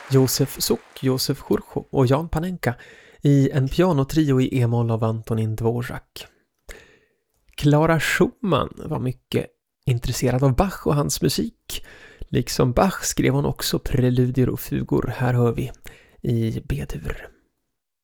Josef Suk, Josef Churcho och Jan Panenka i en pianotrio i e-moll av Antonin Dvorak. Clara Schumann var mycket intresserad av Bach och hans musik. Liksom Bach skrev hon också preludier och fugor. Här hör vi i B-dur.